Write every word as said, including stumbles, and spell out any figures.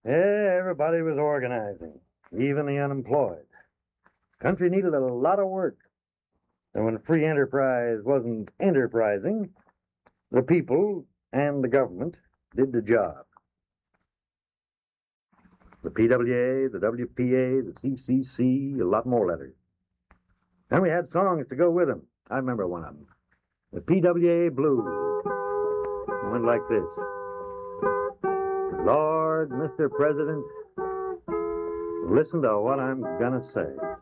Yeah, everybody was organizing, even the unemployed. Country needed a lot of work. And when free enterprise wasn't enterprising, the people and the government did the job. The P W A, the W P A, the C C C, a lot more letters. And we had songs to go with them. I remember one of them. The P W A Blues. It went like this. Lord, Mister President, listen to what I'm gonna say.